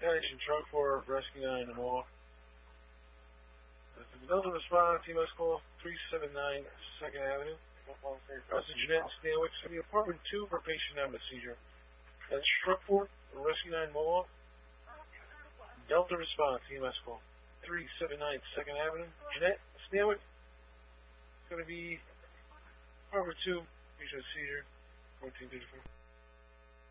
attention, truck 4, rescue 9 in the mall. Delta response, EMS call 379 2nd Avenue. Jeanette Stanwyck, City Apartment 2 for patient having a seizure. That's truck 4, rescue 9 mall. Delta response, EMS call 379 2nd Avenue. Jeanette Stanwyck. It's going to be Apartment 2, patient seizure, 1434.